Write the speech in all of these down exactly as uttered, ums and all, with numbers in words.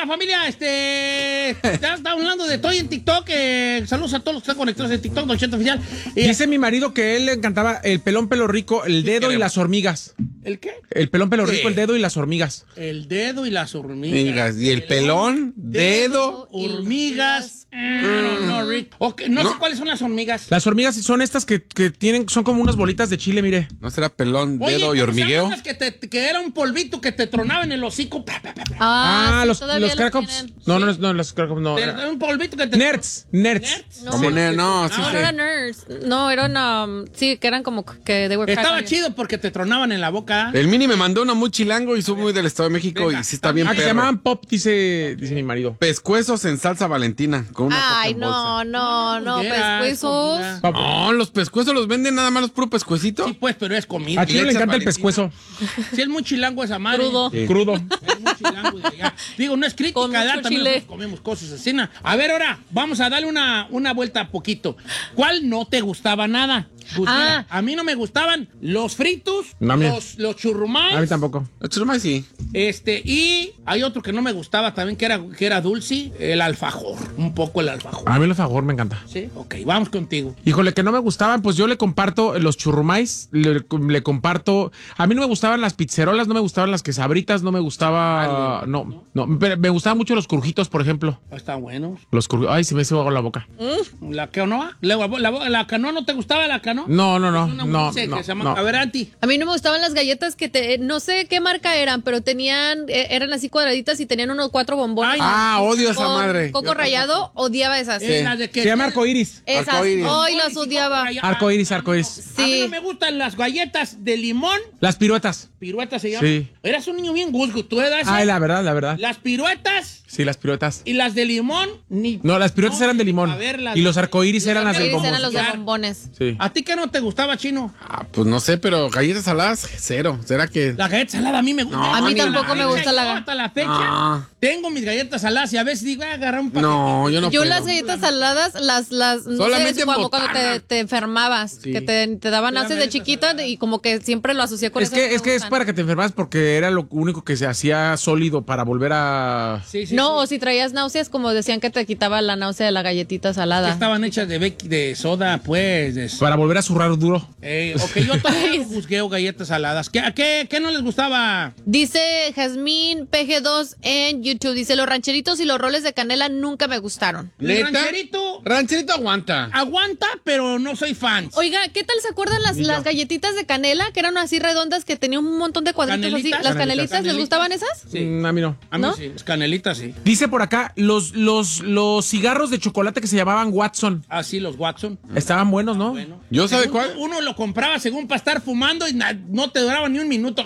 Oiga, familia, este... Ya está hablando de estoy en TikTok. Eh, saludos a todos los que están conectados en TikTok, Don Cheto Oficial. Eh, Dice mi marido que él le encantaba el pelón pelo rico, el dedo y las hormigas. ¿El qué? El pelón pelo ¿Qué? rico, el dedo y las hormigas. El dedo y las hormigas. Hormigas. Y el pelón, dedo. Hormigas. No, no, Rick. Okay, no, No. sé cuáles son las hormigas. Las hormigas son estas que, que tienen, son como unas bolitas de chile, mire. ¿No será pelón, Oye, dedo y ¿cómo se hormigueo? llaman las Que, te, que era un polvito que te tronaba en el hocico. Pa, pa, pa, pa. Ah, sí, los, todavía los lo Cracops. tienen. No, no, no, los Cracops no. Era un polvito que te... Nerds, nerds. Nerds. No, Como sí. ne- no, sí, No, sí. no eran nerds. No, eran, um, sí, que eran como que they were Estaba crack chido porque te tronaban en la boca. El Mini me mandó una muy chilango y soy muy del Estado de México Venga, y sí está bien Ah, que se perro. llamaban pop, dice, dice mi marido. Pescuezos en salsa valentina con una coca Ay, en bolsa. no, no, no, Era pescuezos. comida. Pop. No, los pescuezos los venden nada más los puro pescuecito. Sí, pues, pero es comida. A Chino le leche encanta el valentina. pescuezo. Sí, es muy chilango esa madre. Crudo. Sí. Crudo. Es muy chilango de allá. Digo, no es crítica, Con ¿verdad? mucho También chile. nosotros comemos cosas así. ¿no? A ver, ahora, vamos a darle una, una vuelta a poquito. ¿Cuál no te gustaba nada? Pues Ah. mira, a mí no me gustaban los fritos, No, a mí- los, los churrumais. A mí tampoco. Los churrumais sí. Este, y hay otro que no me gustaba también, que era, que era dulce, el alfajor. Un poco el alfajor. A mí el favor me encanta. Sí, ok, vamos contigo. Híjole, que no me gustaban, pues yo le comparto los churrumais, le, le comparto... A mí no me gustaban las pizzerolas, no me gustaban las quesabritas, no me gustaba... No, no, pero me gustaban mucho los crujitos, por ejemplo. Están buenos. Los crujitos... Ay, se me hizo agua la boca. ¿La canoa? ¿La, la, la canoa no te gustaba la canoa? No, no, no, Una no, dulce no, que se llama... no. A ver, Anti. A mí no me gustaban las galletas que te, no sé qué marca eran, pero tenían, eh, eran así cuadraditas y tenían unos cuatro bombones. Ay, Ah, odio esa Con madre. Coco rallado, odiaba esas. Eh, las de que Se llama arcoiris. Esas, Arcoíris. hoy las odiaba. Arcoiris, arcoiris. A mí Sí. no me gustan las galletas de limón. Las piruetas. Piruetas se llaman. Sí. Eras un niño bien guzgo. ¿Tú eras? Ay, la verdad, la verdad. Las piruetas Sí, las piruetas. y las de limón, ni... No, las piruetas No, eran de limón. a ver, las- Y los arcoiris eran las del Arcoíris bombón. eran los de bombones. Sí. ¿A ti qué no te gustaba, Chino? Ah, pues no sé, pero galletas saladas, cero. ¿Será que...? La galleta salada a mí me gusta. No, A mí ni tampoco la me gusta la Hasta la fecha Ah. tengo mis galletas saladas y a veces digo, voy a agarrar un paquete. No, yo no Yo puedo. las galletas saladas, las, las, no Solamente sé, en como cuando botana. te, te enfermabas, Sí. que te, te daban Eran náuseas de galletas chiquita saladas. y como que siempre lo asocié con Es eso. que, no es me que es gustan. para que te enfermas porque era lo único que se hacía sólido para volver a... Sí, sí, No, sí. o si traías náuseas, como decían que te quitaba la náusea de la galletita Que salada. estaban hechas de, bec- de soda, pues. de- Para volver a zurrar duro. Eh, ok, yo todavía busqué galletas saladas. ¿Qué, a qué, qué no les gustaba? Dice Jazmín P G dos en YouTube, dice, los rancheritos y los roles de canela nunca me gustaron. El ¿Neta? rancherito Rancherito aguanta. aguanta, pero no soy fan. Oiga, ¿qué tal se acuerdan las, las galletitas de canela que eran así redondas que tenían un montón de cuadritos así? ¿Canelitas? ¿Las Canelitas. canelitas les gustaban esas? Sí. Mm, a mí no. A mí ¿No? sí, es canelita, sí. Dice por acá, los, los, los cigarros de chocolate que se llamaban Watson. Así los Watson. Estaban buenos, ¿no? Bueno. ¿Yo sabe Según cuál? tú, Uno lo compraba según para estar fumando y na- no te duraba ni un minuto.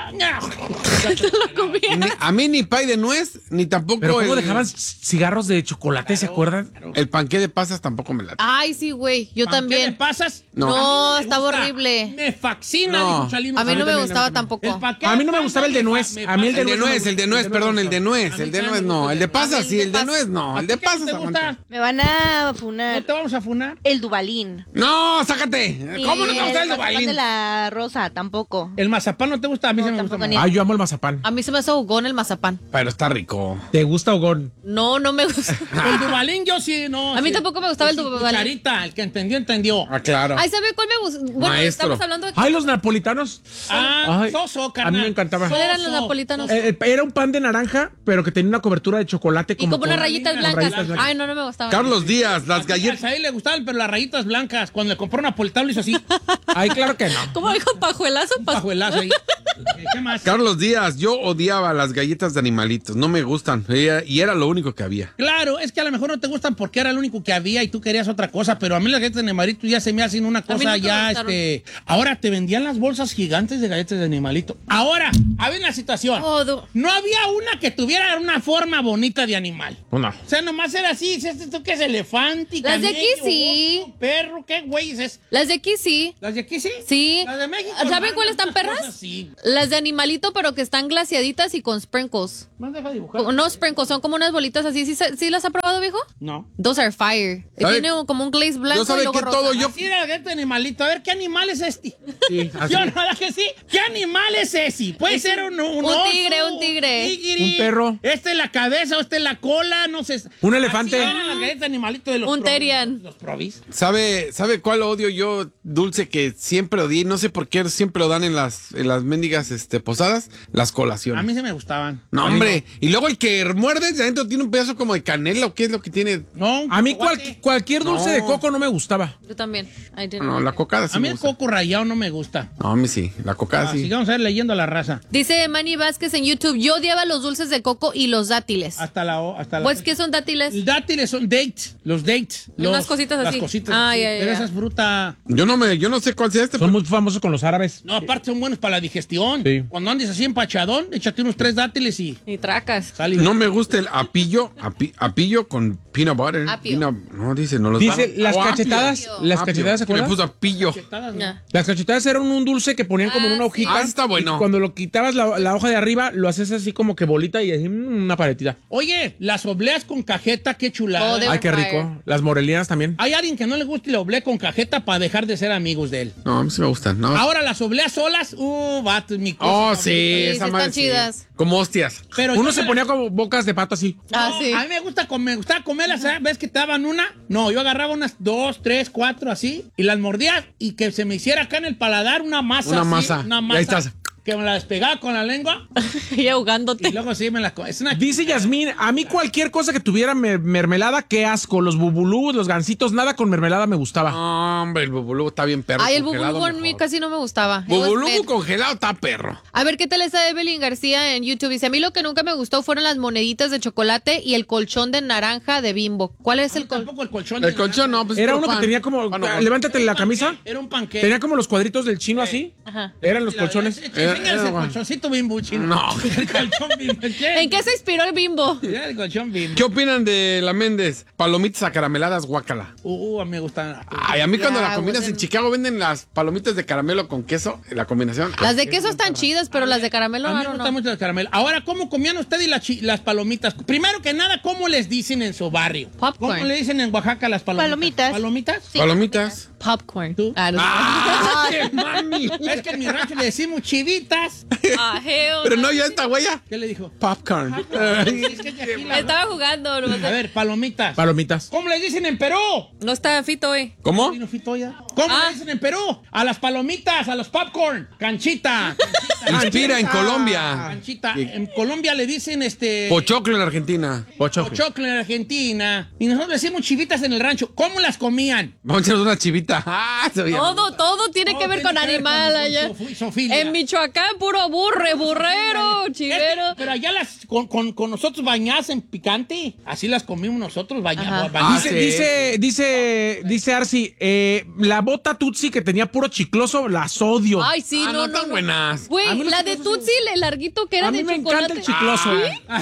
Ni- a mí ni pay de nuez, ni tampoco Pero ¿cómo el, dejaban cigarros de chocolate, se acuerdan? el panqué de pasas tampoco me late. Ay, sí, güey, yo ¿Qué le también. pasas? No. No, A mí me estaba gusta. horrible. Me fascina, No. dijo Chalino. A mí no me también, gustaba el tampoco. paquete A mí no me de gustaba el de pasas, nuez. me A mí el de El de nuez, el de nuez, perdón, el de nuez, el de nuez no, el de pasas sí, el de nuez no, el de ¿Qué no pasas te aguanta. gusta? Me van a ¿No funar. te vamos a funar? El Dubalín. No, sácate. ¿Cómo no te gusta el de mazapán Dubalín? de la rosa, tampoco. ¿El mazapán no te gusta? A mí No, sí me gusta tampoco más. ni- Ay, yo amo el mazapán. A mí se me hace ahogón el mazapán. Pero está rico. ¿Te gusta Ogón? No, no me gusta. El Dubalín yo sí, no. A mí sí. tampoco me gustaba el Sí, Dubalín. Cucharita, el que entendió, entendió. Ah, claro. Ay, ¿sabe cuál me gusta? Bueno, Maestro. estamos hablando de... Ay, los napolitanos. Ah, Ay, soso, carnal. a mí me encantaba. ¿Cuál eran los Soso. napolitanos? Eh, eh, era un pan de naranja, pero que tenía una cobertura de chocolate Y como como unas con- rayitas con blancas. rayitas blancas. Ay, no, no me gustaban. Carlos Díaz, las A galletas. él le gustaban, pero las rayitas blancas. Cuando le compró una napolitano le hizo así. Ay, claro que no. ¿Cómo dijo pajuelazo? Un Pa- pajuelazo ahí. ¿Qué más? Carlos Díaz, yo odiaba las galletas de animalitos, no me gustan, y era, y era lo único que había. Claro, es que a lo mejor no te gustan porque era lo único que había y tú querías otra cosa, pero a mí las galletas de animalito ya se me hacen una mí cosa nunca me ya, gustaron. este... Ahora te vendían las bolsas gigantes de galletas de animalito. Ahora, había una situación. Oh, du- No había una que tuviera una forma bonita de animal. No. O sea, nomás era así, ¿esto qué es? Elefante, Las de aquí camello, sí. oso, perro, ¿qué güey es? Las de aquí sí. ¿Las de aquí sí? Sí. Las de México. ¿Saben hermano, cuáles están estas perras? cosas sí. Las de animalito, pero que están glaciaditas y con sprinkles. Más deja dibujar. No sprinkles, son como unas bolitas así. ¿Sí, se- sí las ha probado, viejo? No. Those are fire. ¿Sabe? Tiene un- como un glaze blanco Yo sabe y luego que rosa. todo yo... Así era la galleta de animalito. A ver, ¿qué animal es este? Sí, así. Yo nada que sí. ¿Qué animal es ese? Puede ser un, un, un oso, tigre, un tigre. tigre, Un perro. Esta es la cabeza o esta es la cola, no sé. Un elefante. Así eran las galletas de animalito de los Un Provis, Terian. Los Provis. ¿Sabe, ¿Sabe cuál odio yo, dulce, que siempre odié? No sé por qué siempre lo dan en las, en las mendigas este, posadas. Las colaciones. A mí se me gustaban. No, hombre. Y luego el que muerde de adentro tiene un pedazo como de canela, ¿o qué es lo que tiene? No, A mí cual- cacahuate. cualquier dulce No. de coco no me gustaba. Yo también. I didn't No, like la it. cocada sí A mí me el gusta. coco rallado no me gusta. No, a mí sí. La cocada Ah, sí. sigamos a ver leyendo a la raza. Dice Manny Vázquez en YouTube, yo odiaba los dulces de coco y los dátiles. Hasta la... o- Hasta la Pues, ¿qué son dátiles? Los dátiles son dates, los dates. Los, Unas cositas las así. cositas Ah, así. ya, ya, Pero ya. esa es fruta. Yo no me, yo no sé cuál sea este. Son muy famosos con los árabes. No, aparte son buenos para la digestión. Sí. Cuando andes así empachadón, échate unos tres dátiles y Y tracas. sale. No me gusta el apillo, api- apillo con peanut butter. Apio. Peanut- no, dice, no los Dice, dan. las Oh, apio. cachetadas, las Apio. cachetadas, ¿se Que le acuerdan? puso apillo. Chetadas, ¿no? Ya. Las cachetadas eran un dulce que ponían como en una Ah, hojita. sí. Ah, está bueno. Y cuando lo quitabas la, la hoja de arriba, lo haces así como que bolita y así mm, una paletita. Oye, las obleas con cajeta, qué chulada. Oh, de- Ay, qué fire. rico. Las morelianas también. Hay alguien que no le gusta la oblea con cajeta para dejar de ser amigos de él. No, a mí sí me gustan. No. Ahora las obleas solas, uh, vato, es mi cosa. Oh, favorita. sí, Sí, esa sí madre están sí. chidas. Como hostias. Pero Uno yo se me ponía las- como bocas de pato así. Ah, No, sí. A mí me gusta comer, me gustaba comerlas, ¿sabes? ¿Ves que te daban una? No, yo agarraba unas dos, tres, cuatro así y las mordía y que se me hiciera acá en el paladar una masa. Una así, masa. Una Y masa. ahí estás. Que me la despegaba con la lengua Y ahogándote. y luego sí me la co- es una Dice Yasmín, a mí cualquier cosa que tuviera mer- mermelada, qué asco. Los bubulú, los gancitos, nada con mermelada me gustaba. No, hombre, el bubulubu está bien perro. Ay, el congelado bubulubu a mí mejor. casi no me gustaba. It was Bubulubu mid. congelado está perro. A ver, ¿qué tal está Evelyn García en YouTube? Dice, a mí lo que nunca me gustó fueron las moneditas de chocolate y el colchón de naranja de Bimbo. ¿Cuál es el colchón? tampoco el colchón. El de colchón no, pues Era puro uno que pan. tenía como, Pan o ah, pan. levántate la camisa, Era un panqueque. tenía como los cuadritos del chino así. Ajá. Eran los colchones. Enséñales Era- el era- colchoncito bimbo, chino. No. El colchón bimbo. ¿Qué? ¿En qué se inspiró el Bimbo? Era el colchón bimbo. ¿Qué opinan de la Méndez? Palomitas acarameladas, guácala. Uh, a mí me gustan. Ay, a mí cuando la Ah, combinas bueno. en Chicago venden las palomitas de caramelo con queso, la combinación. Las de queso están chidas, pero las de caramelo A mí no, me no, gusta no. mucho el caramelo. Ahora, ¿cómo comían ustedes las, chi- las palomitas? Primero que nada, ¿cómo les dicen en su barrio? Popcorn. ¿Cómo le dicen en Oaxaca las palomitas? Palomitas. ¿Palomitas? Palomitas. Popcorn. ¿Tú? Ah, no sé. ¡Ah, qué mami! Es que en mi rancho le decimos chivitas. Ah, hell Pero no. no, ya esta huella. ¿Qué le dijo? Popcorn. Es que de aquí la- Estaba jugando. No, A ver, palomitas. Palomitas. ¿Cómo les dicen en Perú? no está fito hoy. ¿Cómo? Vino Fito ya. ¿Cómo Ah. le dicen en Perú? A las palomitas, a los popcorn. Canchita. Canchita. Inspira en Colombia. Canchita. En Colombia le dicen este. Pochoclo en Argentina. Ocho. Pochoclo en Argentina. Y nosotros le decimos chivitas en el rancho. ¿Cómo las comían? Vamos a echarnos una chivita. Ah, se oía. Todo, todo tiene que Todo ver tiene con que ver animal con allá. sof- sofilia. En Michoacán, puro burre, burrero, chivero. Es que- Pero allá las con, con, con nosotros bañadas en picante. Así las comimos nosotros Ajá. bañadas. Ah, Dice, sí. dice, dice, dice Arsi, eh, la bota Tutsi que tenía puro chicloso, las odio. Ay, sí, Ah, no, no, no. tan no. buenas. Güey, A mí los la de chiclosos Tutsi, el larguito que era A mí de me chocolate. encanta el chicloso.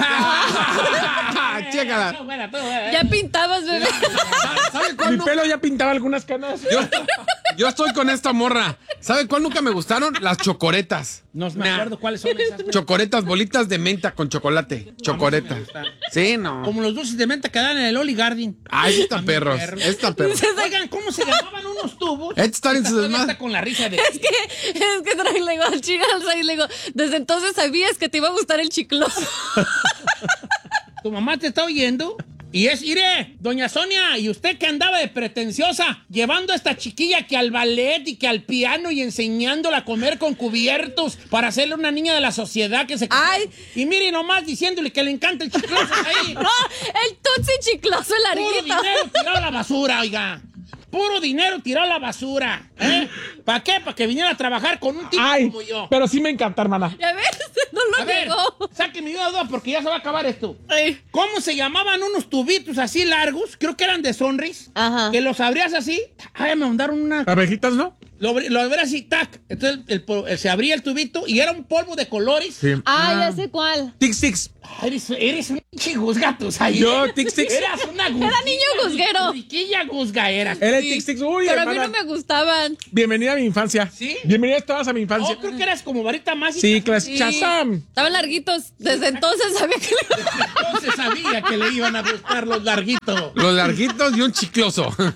Ah, chécala. Todo buena, todo buena. Ya pintabas, bebé. ¿Sabe Mi cuál no? pelo ya pintaba algunas canas. Yo, yo estoy con esta morra. ¿Sabe cuál nunca me gustaron? Las chocoretas. No me Nah. acuerdo cuáles son esas. Chocoretas, bolitas de menta con chocolate. Chocoretas. Sí, no. Como los dulces de menta que dan en el Oli Garden. Ah, esta También perros. perros. Esta perros. Oigan, ¿cómo se llamaban unos tubos? Este está en su Todavía desmadre. está con la risa de... Es que, es que trae, le digo al chico y le digo, desde entonces sabías que te iba a gustar el chicloso. Tu mamá te está oyendo. Y es, iré, doña Sonia, y usted que andaba de pretenciosa, llevando a esta chiquilla que al ballet y que al piano y enseñándola a comer con cubiertos para hacerle una niña de la sociedad que se... Ay. Y mire nomás diciéndole que le encanta el chicloso ahí. No, el Tutsi chicloso, el Puro larguito. dinero tirado a la basura, oiga. Puro dinero tirado a la basura. ¿Eh? ¿Para qué? Para que viniera a trabajar con un tipo Ay, como yo. pero sí me encanta, hermana. Ya ves, no A lo ver, negó. sáquenme una duda porque ya se va a acabar esto. Ay. ¿Cómo se llamaban unos tubitos así largos? Creo que eran de Sonris. Ajá. Que los abrías así. Ay, me mandaron una... Abejitas, ¿no? Lo, abrí- lo abrías así, tac. Entonces el- el- se abría el tubito y era un polvo de colores. Sí. Ah, ya sé cuál. Tix Tix. Ay, Eres, eres un chigos gatos ahí. Yo, Tix Tix. Eras una gusga. Era niño gusguero. Riquilla gusga eras. Era el Sí. Tix Tix. Uy, Pero a mí hermana. no me gustaban. Bienvenida a mi infancia. ¿Sí? Bienvenidas todas a mi infancia. Oh, creo que eras como varita mágica. Sí, clase. Sí. Chazam. Estaban larguitos. Desde entonces sabía que le... Entonces sabía que le iban a gustar los larguitos. Los larguitos y un chicloso.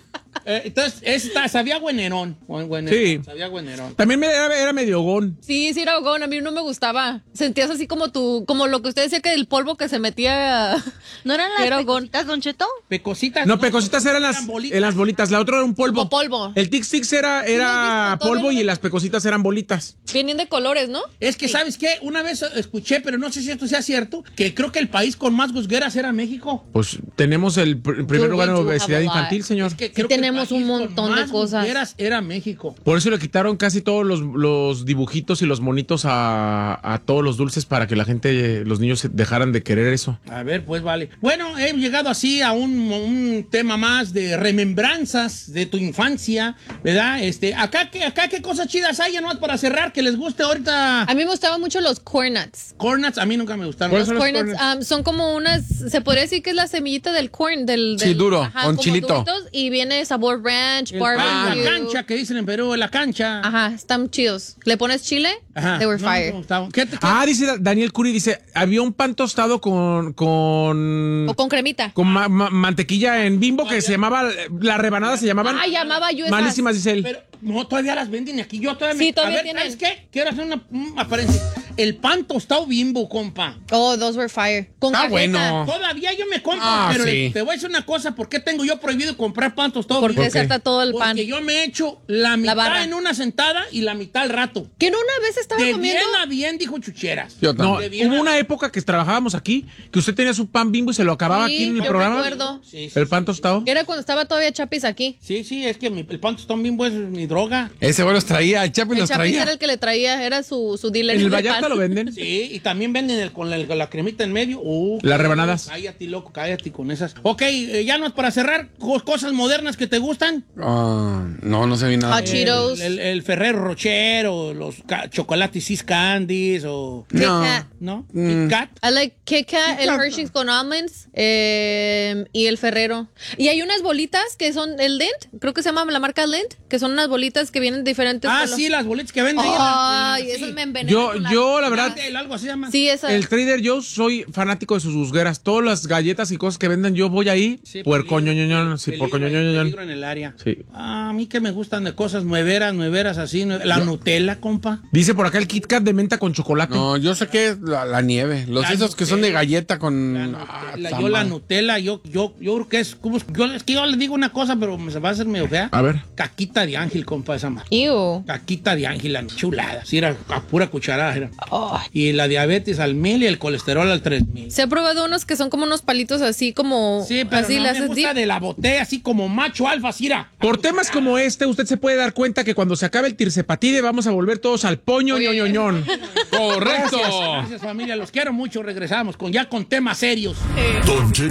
Eh, entonces, esta sabía buenerón. buen- buenerón, Sí. Sabía buenerón. También me- era, era medio gón. Sí, sí era hogón, a mí no me gustaba. Sentías así como tu, como lo que usted decía que el polvo que se metía. ¿No eran Era las hogón. pecositas, Don Cheto? Pecositas. No, pecositas eran las, bolitas. en las bolitas. La otra era un polvo. Como polvo. El Tic Six era, era lo has visto? polvo Todavía y lo- las pecositas eran bolitas. Vienen de colores, ¿no? Es que, ¿sabes qué? Una vez escuché, pero no sé si esto sea cierto, que creo que el país con más gusgueras era México. Pues tenemos el pr- primer You're lugar en going to obesidad have a lot. infantil, señor. Es que Sí creo que el tenemos país un con montón de más cosas. gusgueras era México. Por eso le quitaron casi todos los, los dibujitos y los monitos a, a todos los dulces para que la gente, los niños se dejaran de querer eso. A ver, pues vale. Bueno, he llegado así a un, un tema más de remembranzas de tu infancia, ¿verdad? Este, acá, ¿qué, acá qué cosas chidas hay, ya nomás para cerrar, que les guste ahorita. A mí me gustaban mucho los corn nuts. Corn nuts, a mí nunca me gustaron. ¿Cuáles Los son los corn nuts corn um, son como unas, se podría decir que es la semillita del corn, del, Sí, del- duro, con como chilito. duritos, y viene sabor ranch, El- barbecue. ah, la cancha, que dicen en Perú, la cancha. Ajá, están chidos. ¿Le pones chile? Ajá. They were No, fire. no me gustaban. ¿Qué te- qué- Ah, dice Da- Daniel Curi, dice, había un pan tostado con, con, O con cremita. con ma- ma- mantequilla en Bimbo que se llamaba, las rebanadas se llamaban Ah, llamaba yo esas. malísimas, dice él. Pero no, todavía las venden aquí. Yo todavía Sí, me... todavía a ver, tienen. ¿sabes qué? Quiero hacer una, una apariencia. El pan tostado Bimbo, compa. Oh, those were fire. Con Está cajeta. bueno. Todavía yo me compro, Ah, pero sí. le- te voy a decir una cosa. ¿Por qué tengo yo prohibido comprar pan tostado Porque Bimbo? se ata todo el pan. Porque yo me echo la mitad barra. en una sentada y la mitad al rato. Que no una vez estaba De comiendo. bien a bien, dijo Chucheras. Yo No, también. bien. hubo una época que trabajábamos aquí, que usted tenía su pan Bimbo y se lo acababa Sí, aquí en el yo programa. recuerdo. Sí, sí, El pan tostado. Era cuando estaba todavía Chapis aquí. Sí, sí, es que mi- el pan tostado Bimbo es mi droga. Ese güey los traía, el Chapi El los Chapis traía. era el que le traía, era su, su dealer. En el de Vallarta pan. lo venden. Sí, y también venden el, con, la, con la cremita en medio. Uh, Las rebanadas. Cállate, loco, cállate con esas. Ok, eh, ya no es para cerrar. co- Cosas modernas que te gustan. Ah, no, no se vi nada. Hot Cheetos. El, el, el Ferrero Rocher o los ca- chocolates Sis Candies o... Kit No. Kat. ¿No? Mm. Kit Kat. I like Kit Kat, el Hershey's con almonds eh, y el Ferrero. Y hay unas bolitas que son el Lindt, creo que se llama la marca Lindt, que son unas bolitas que vienen de diferentes Ah, colores. sí, las bolitas que venden. Ay, Sí. esas me envenenan. Yo, con yo, la verdad, El algo así se llama. Sí, esas. el Trader Joe's soy fanático de sus gusgueras. Todas las galletas y cosas que venden, yo voy ahí. Sí, puerco peligro, ñoñoñón, sí, peligro, puerco hay ñoñoñón. peligro en el área. Sí. Ah, a mí que me gustan de cosas nueveras, nueveras así. nue- La Nutella, compa. Dice por acá el Kit Kat de menta con chocolate. No, yo sé que es la, la nieve. Los La esos que son de Nutella. galleta con. La Ah, Nutella, está yo la mal. Nutella, yo, yo, yo creo que es, como, yo, es que yo le digo una cosa, pero me se va a hacer medio fea. A ver. Caquita de ángel, compa, esa madre. Ew. Caquita de ángel, la chulada. Sí, era a pura cucharada. Era. Y la diabetes al mil y el colesterol al tres mil. Se ha probado unos que son como unos palitos así como. Sí, pero así no le me haces gusta dip. de la botella, así como macho alfa, Cira. Por temas como este, usted se puede dar cuenta que cuando se acabe el tircepatide vamos a volver todos al poño ñoñoñón. Correcto. Gracias, gracias, familia. Los quiero mucho. Regresamos con ya con temas serios. Don Cheto